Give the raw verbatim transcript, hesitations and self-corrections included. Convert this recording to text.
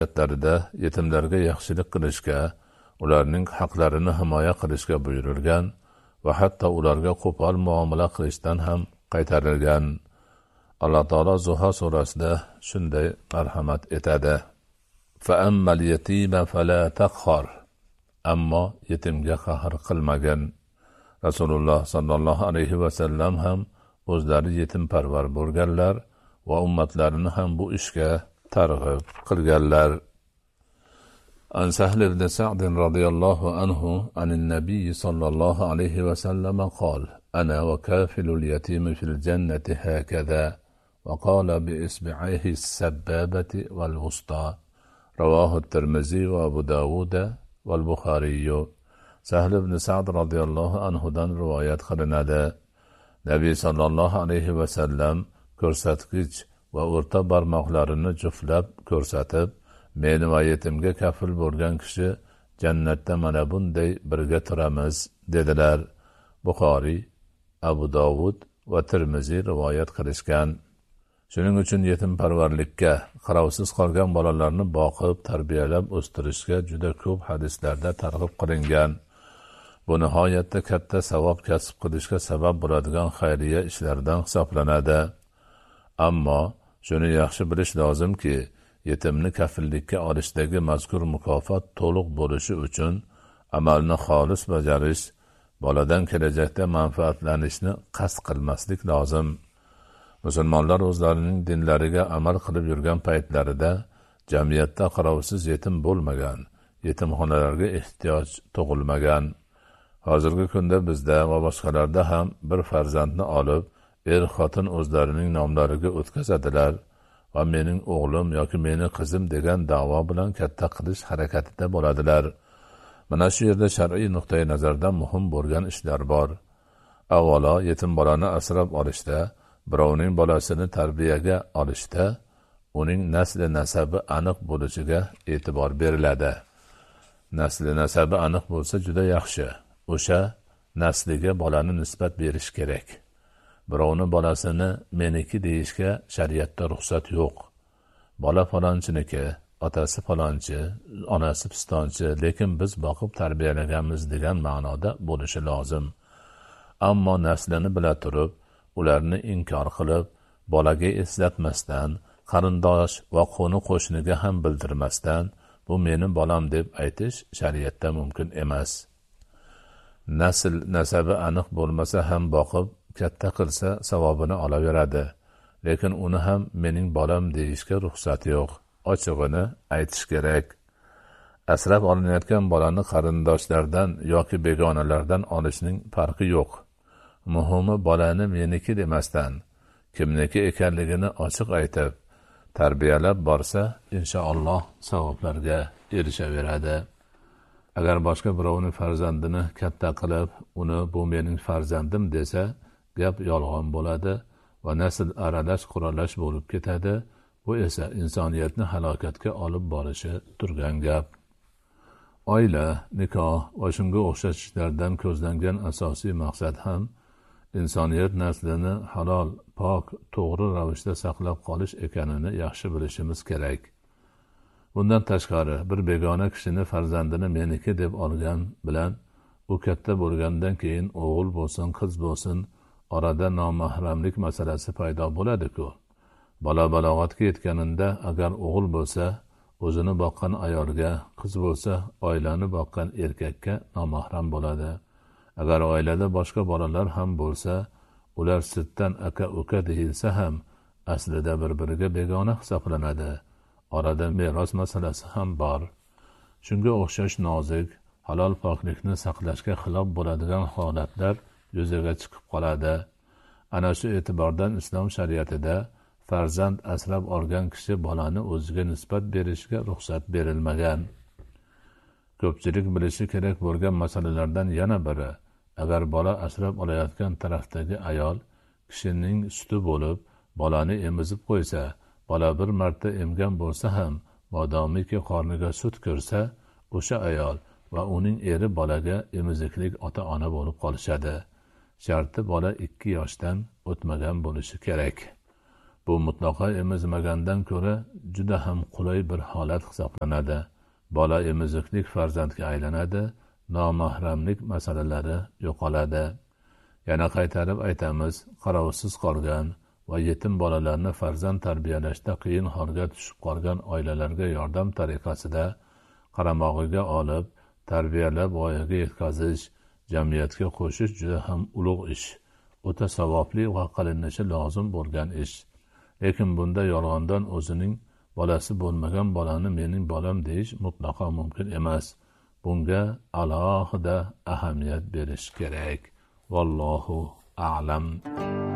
oyatlarida yetimlarga yaxshilik qilishga, ularning haqlarini himoya qilishga buyurilgan va hatto ularga qo'pol muomala qilishdan ham qaytarilgan. Alloh taolo Zuho surasida shunday marhamat etadi. Fa ammal yatima fala taqhar. Ammo yetimga qahr qilmagin. Rasululloh sallallohu alayhi va sallam ham o'zlari yetimparvar bo'lganlar va ummatlarini ham bu ishga targ'ib qilganlar. An Sahl ibn Sa'd radhiyallohu anhu anin nabiy sallallohu alayhi va sallam qol: Ana wa kafilul yatim fil jannati hakada va qala bi isbi'ihi as-sabbabati wal wusta. Rawahu at-Tirmizi va Abu Dawud va al-Bukhari. Sahl ibn Sa'd radhiyallohu anhu dan rivoyat qilinadi. Nabiy sallallohu alayhi va sallam ko'rsatgich va o'rta barmoqlarini juftlab ko'rsatib, meni va yetimga kafil bo'lgan kishi jannatda mana bunday birga turamiz dedilar. Buxoriy, Abu Dovud va Tirmiziy rivoyat qilishgan. Shuning uchun yetimparvarlikka, qarovsiz qolgan bolalarni boqib, tarbiyalab o'stirishga juda ko'p hadislarda targ'ib qilingan. Bu nihoyatda katta savob kasb qilishga sabab bo'ladigan xayriya ishlardan hisoblanadi. Ammo shuni yaxshi bilish lozimki, yetimni kafillikka olishdagi mazkur mukofot to'liq bo'lishi uchun amalni xolis bajarish, boladan kelajakda manfaatlanishni qasd qilmaslik lozim. Musulmonlar o'zlarining dinlariga amal qilib yurgan paytlarida jamiyatda qarovsiz yetim bo'lmagan, yetimxonalarga ehtiyoj tug'ilmagan. Hozirgi kunda bizda va boshqalarda ham bir farzandni olib, er-xotin o'zlarining nomlariga o'tkazadilar va mening o'g'lim yoki meni qizim degan da'vo bilan katta qilish harakatida bo'ladilar. Mana shu yerda shar'iy nuqtai nazardan muhim bo'lgan ishlar bor. Avvalo, yetim bolani asrab olishda, birovning bolasini tarbiyaga olishda uning nasli nasabi aniq bo'lishiga e'tibor beriladi. Nasli nasabi aniq bo'lsa juda yaxshi. O'sha nasliga bolani nisbat berish kerak. Birovni bolasini meniki deyishga shariatda ruxsat yo'q. Bola falonchinniki, otasi falonchi, onasi pistonchi, lekin biz boqib tarbiyalaganmiz degan ma'noda bo'lishi lozim. Ammo naslini bila turib, ularni inkor qilib, bolaga eslatmasdan, qarindosh va qo'ni qo'shniga ham bildirmasdan, bu meni bolam deb aytish shariatda mumkin emas. Nasl nasabi aniq bo'lmasa ham boqib katta qilsa savobini olaveradi. Lekin uni ham mening bolam deyishga ruxsat yo'q. Ochig'ini aytish kerak. Asrab olinayotgan bolani qarindoshlardan yoki begonalardan olishning farqi yo'q. Muhimi bolani meniki demasdan, kimniki ekanligini ochiq aytib, tarbiyalab borsa, inshaalloh savoblarga erishaveradi. Agar boshqa birovning farzandini katta qilib, uni bu mening farzandim desa, gap yolg'on bo'ladi va nasl aralash quralash bo'lib ketadi. Bu esa insoniyatni halokatga olib borishi turgan gap. Oila, nikoh va shunga o'xshash ishlardan ko'zlangan asosiy maqsad ham insoniyat naslini halol, pok, to'g'ri ravishda saqlab qolish ekanini yaxshi bilishimiz kerak. Bundan tashqari, bir begona kishini farzandini meniki deb olgan bilan u katta bo'lgandan keyin o'g'il bo'lsin, qiz bo'lsin, orada nomahramlik masalasi paydo bo'ladi-ku. Bola balog'atga yetganida agar o'g'il bo'lsa, o'zini boqqan ayolga, qiz bo'lsa, oilani boqqan erkakka nomahram bo'ladi. Agar oilada boshqa bolalar ham bo'lsa, ular sutdan aka-uka deyilsa ham, aslida bir-biriga begona hisoblanadi. Orada meros masalasi ham bor. Shunga o'xshash nozik, halol poklikni saqlashga xilof bo'ladigan holatlar yuzaga chiqib qoladi. Ana shu e'tibordan islom shariatida farzand asrab olgan kishi bolani o'ziga nisbat berishga ruxsat berilmagan. Ko'pchilik bilishi kerak bo'lgan masalalardan yana biri, agar bola asrab olayotgan tarafdagi ayol kishining suti bo'lib, bolani emizib qo'ysa, bola bir marta emgan bo'lsa ham, modomiki qorniga sut ko'rsa, o'sha ayol va uning eri bolaga emiziklik ota-ona bo'lib qolishadi. Sharti bola ikki yoshdan o'tmagan bo'lishi kerak. Bu mutlaqo emizmagandan ko'ra juda ham qulay bir holat hisoblanadi. Bola emiziklik farzandga aylanadi, nomahramlik masalalari yo'qoladi. Yana qaytarib aytamiz, qarovsiz qolgan va yetim bolalarni farzand tarbiyalashda qiyin holga tushib qolgan oilalarga yordam tariqasida qaramog'iga olib, tarbiyalab voyaga yetkazish, jamiyatga qo'shish juda ham ulug' ish, o'ta savobli va qilinishi lozim bo'lgan ish. Lekin bunda yolg'ondan o'zining bolasi bo'lmagan bolani mening bolam deyish mutlaqo mumkin emas. Bunga alohida ahamiyat berish kerak. Vallohu a'lam.